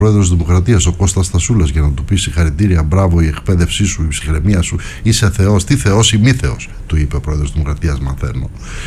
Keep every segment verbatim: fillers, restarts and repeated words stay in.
πρόεδρος της Δημοκρατίας, ο Κώστας Στασούλας, για να του πει συγχαρητήρια, μπράβο, η εκπαίδευσή σου, η ψυχραιμία σου, είσαι Θεός, τι Θεός ή μη Θεός, του είπε ο πρόεδρος της Δημοκρατίας, μαθαίνω.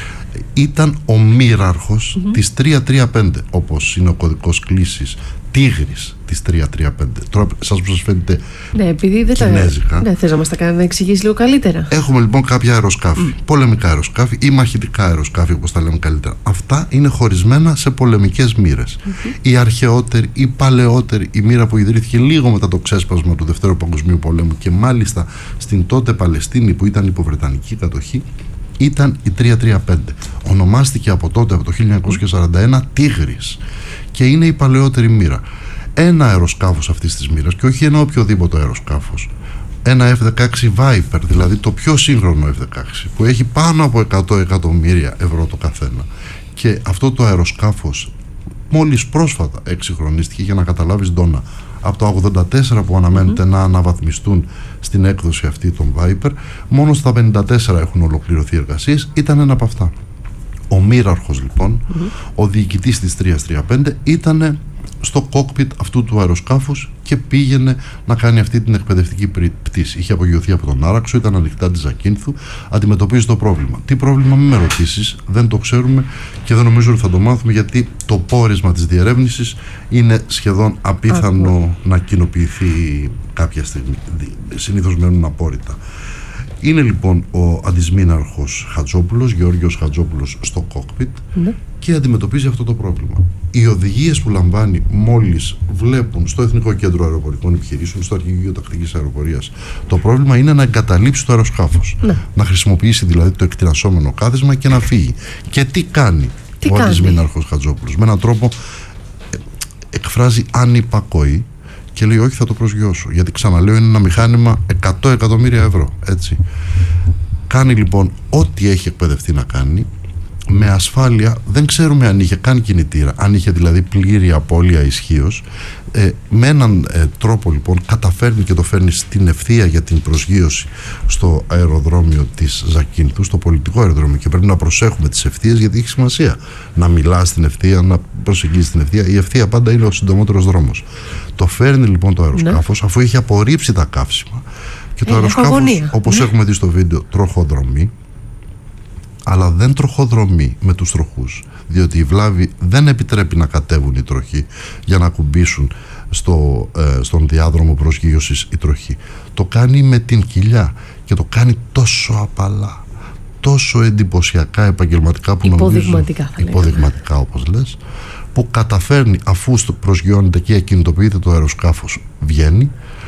Ήταν ο μοίραρχος mm-hmm. της τριακόσια τριάντα πέντε, όπως είναι ο κωδικός κλήσης Τίγρης της τριακόσια τριάντα πέντε. Τώρα σας προσφέρετε ναι, επειδή δεν κινέζικα. Τα... Ναι, θες να μας τα κάνει να εξηγήσει λίγο καλύτερα. Έχουμε λοιπόν κάποια αεροσκάφη, mm. πολεμικά αεροσκάφη ή μαχητικά αεροσκάφη, όπως τα λέμε καλύτερα. Αυτά είναι χωρισμένα σε πολεμικές μοίρες. Mm-hmm. Η αρχαιότερη, η παλαιότερη, η μοίρα που ιδρύθηκε λίγο μετά το ξέσπασμα του Δευτέρου Παγκοσμίου Πολέμου και μάλιστα στην τότε Παλαιστίνη που ήταν υποβρετανική κατοχή, ήταν η τριακόσια τριάντα πέντε. Ονομάστηκε από τότε, από το χίλια εννιακόσια σαράντα ένα, Τίγρης, και είναι η παλαιότερη μοίρα. Ένα αεροσκάφος αυτής της μοίρας, και όχι ένα οποιοδήποτε αεροσκάφος, ένα εφ δεκαέξι Viper, δηλαδή το πιο σύγχρονο εφ δεκαέξι, που έχει πάνω από εκατό εκατομμύρια ευρώ το καθένα, και αυτό το αεροσκάφος μόλις πρόσφατα εξυγχρονίστηκε, για να καταλάβεις, Ντόνα, από το ογδόντα τέσσερα που αναμένεται mm-hmm. να αναβαθμιστούν στην έκδοση αυτή των Viper, μόνο στα πενήντα τέσσερα έχουν ολοκληρωθεί εργασίες, ήταν ένα από αυτά. Ο μοίραρχος λοιπόν, mm-hmm. ο διοικητής της τριακόσια τριάντα πέντε, ήταν στο κόκπιτ αυτού του αεροσκάφους και πήγαινε να κάνει αυτή την εκπαιδευτική πτήση. Είχε απογειωθεί από τον Άραξο, ήταν ανοιχτά τη Ζακίνθου, αντιμετωπίζει το πρόβλημα. Τι πρόβλημα, μην με ρωτήσεις, δεν το ξέρουμε και δεν νομίζω ότι θα το μάθουμε, γιατί το πόρισμα της διερεύνησης είναι σχεδόν απίθανο να κοινοποιηθεί κάποια στιγμή. Συνήθως μένουν απόρριτα. Είναι λοιπόν ο αντισμήναρχος Χατζόπουλος, Γεώργιος Χατζόπουλος, στο κόκπιτ ναι. και αντιμετωπίζει αυτό το πρόβλημα. Οι οδηγίες που λαμβάνει μόλις βλέπουν στο Εθνικό Κέντρο Αεροπορικών Επιχειρήσεων, στο Αρχηγείο Τακτικής Αεροπορίας, το πρόβλημα είναι να εγκαταλείψει το αεροσκάφος. Ναι. Να χρησιμοποιήσει δηλαδή το εκτινασσόμενο κάθισμα και να φύγει. Και τι κάνει τι ο αντισμήναρχος Χατζόπουλος? Με έναν τρόπο ε, εκφράζει ανυπακοή και λέει όχι, θα το προσγειώσω, γιατί ξαναλέω είναι ένα μηχάνημα εκατό εκατομμύρια ευρώ, έτσι. Κάνει λοιπόν ό,τι έχει εκπαιδευτεί να κάνει, με ασφάλεια. Δεν ξέρουμε αν είχε καν κινητήρα, αν είχε δηλαδή πλήρη απώλεια ισχύως. ε, με έναν ε, τρόπο λοιπόν καταφέρνει και το φέρνει στην ευθεία για την προσγείωση στο αεροδρόμιο της Ζακίνθου, στο πολιτικό αεροδρόμιο, και πρέπει να προσέχουμε τις ευθείες, γιατί έχει σημασία να μιλάς στην ευθεία, να προσεγγίζεις την ευθεία. Η ευθεία πάντα είναι ο συντομότερος δρόμος. Το φέρνει λοιπόν το αεροσκάφος, ναι. αφού έχει απορρίψει τα καύσιμα, και το ε, αεροσκάφος, όπως ναι. έχουμε δει στο βίντεο, τροχοδρομεί, αλλά δεν τροχοδρομεί με τους τροχούς, διότι η βλάβη δεν επιτρέπει να κατέβουν οι τροχοί για να κουμπίσουν στο, ε, στον διάδρομο προσγείωσης η τροχή. Το κάνει με την κοιλιά και το κάνει τόσο απαλά, τόσο εντυπωσιακά επαγγελματικά, που υποδειγματικά, νομίζω, υποδειγματικά όπως λες, που καταφέρνει, αφού προσγειώνεται και ακινητοποιείται το αεροσκάφος, βγαίνει,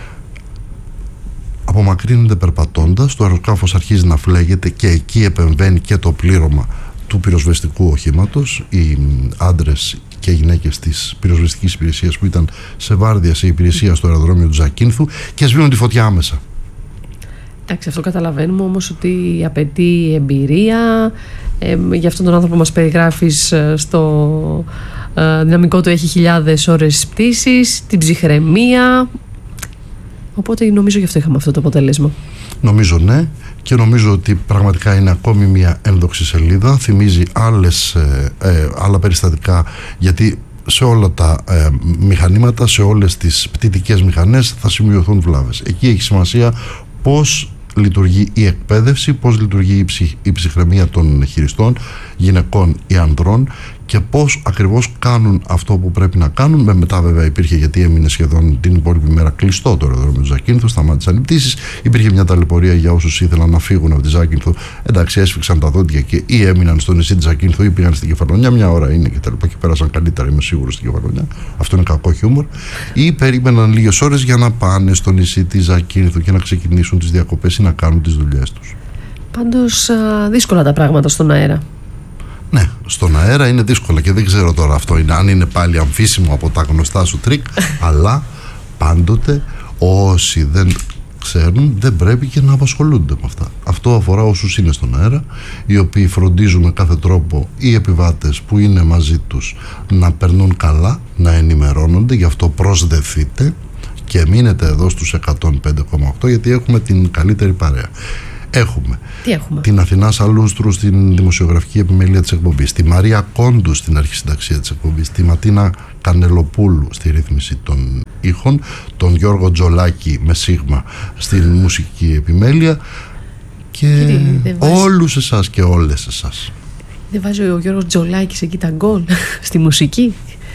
απομακρύνεται περπατώντας, το αεροσκάφος αρχίζει να φλέγεται και εκεί επεμβαίνει και το πλήρωμα του πυροσβεστικού οχήματος. Οι άντρες και γυναίκες της πυροσβεστικής υπηρεσίας που ήταν σε βάρδια, σε υπηρεσία στο αεροδρόμιο του Ζακίνθου, και σβήνουν τη φωτιά άμεσα. Εντάξει, αυτό καταλαβαίνουμε όμως ότι απαιτεί εμπειρία. Ε, για αυτόν τον άνθρωπο που μας περιγράφεις, στο ε, δυναμικό του έχει χιλιάδες ώρες πτήσης, την ψυχραιμία. Οπότε νομίζω γι' αυτό είχαμε αυτό το αποτέλεσμα. Νομίζω ναι, και νομίζω ότι πραγματικά είναι ακόμη μια ένδοξη σελίδα. Θυμίζει άλλες, ε, ε, άλλα περιστατικά, γιατί σε όλα τα ε, μηχανήματα, σε όλες τις πτυτικές μηχανές θα σημειωθούν βλάβες. Εκεί έχει σημασία πώς λειτουργεί η εκπαίδευση, πώς λειτουργεί η, ψυχ, η ψυχραιμία των χειριστών, γυναικών ή ανδρών, και πώς ακριβώς κάνουν αυτό που πρέπει να κάνουν. Με μετά βέβαια υπήρχε, γιατί έμεινε σχεδόν την υπόλοιπη μέρα κλειστό το αεροδρόμιο του Ζακίνθου, σταμάτησαν οι πτήσεις, υπήρχε μια ταλαιπωρία για όσους ήθελαν να φύγουν από τη Ζακίνθου. Εντάξει, έσφιξαν τα δόντια και ή έμειναν στο νησί της Ζακίνθου ή πήγαν στην Κεφαλονιά, μια ώρα είναι και τα λοιπά, και πέρασαν καλύτερα, είμαι σίγουρος, στην Κεφαλονιά. Αυτό είναι κακό χιούμορ. Ή περίμεναν λίγες ώρες για να πάνε στο νησί της Ζακίνθου και να ξεκινήσουν τις διακοπές ή να κάνουν τις δουλειές τους. Πάντως δύσκολα τα πράγματα στον αέρα. Ναι, στον αέρα είναι δύσκολα, και δεν ξέρω τώρα αυτό είναι, αν είναι πάλι αμφίσιμο από τα γνωστά σου τρίκ, αλλά πάντοτε όσοι δεν ξέρουν δεν πρέπει και να απασχολούνται με αυτά. Αυτό αφορά όσους είναι στον αέρα, οι οποίοι φροντίζουν με κάθε τρόπο οι επιβάτες που είναι μαζί τους να περνούν καλά, να ενημερώνονται. Γι' αυτό προσδεθείτε και μείνετε εδώ στους εκατόν πέντε κόμμα οκτώ, γιατί έχουμε την καλύτερη παρέα. Έχουμε. Τι έχουμε? Την Αθηνά Σαλούστρου στην δημοσιογραφική επιμέλεια της εκπομπής, τη Μαρία Κόντου στην αρχισυνταξία της εκπομπής, τη Ματίνα Κανελοπούλου στη ρύθμιση των ήχων, τον Γιώργο Τζολάκη με σίγμα στην μουσική επιμέλεια και Κύριε, όλους εσάς και όλες εσάς. Δεν βάζει ο Γιώργος Τζολάκης εκεί τα γκολ στη μουσική?